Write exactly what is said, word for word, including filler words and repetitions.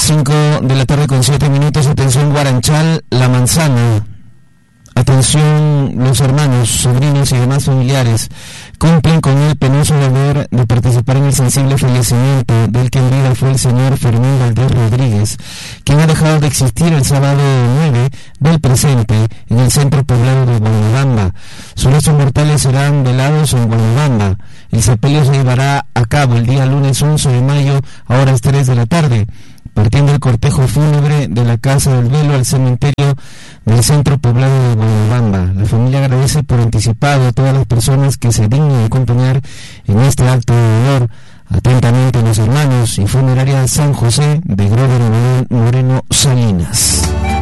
cinco de la tarde con siete minutos, atención Guaranchal, La Manzana. Atención, los hermanos, sobrinos y demás familiares cumplen con el penoso deber de participar en el sensible fallecimiento del que en vida fue el señor Fermín Valdés Rodríguez, quien ha dejado de existir el sábado nueve del presente en el centro poblado de Guanabamba. Sus restos mortales serán velados en Guanabamba. El sepelio se llevará a cabo el día lunes once de mayo a horas tres de la tarde, partiendo el cortejo fúnebre de la Casa del Velo al cementerio del centro poblado de Guanabamba. La familia agradece por anticipado a todas las personas que se dignen acompañar en este acto de dolor. Atentamente, los hermanos y funeraria San José de Grover Moreno Salinas.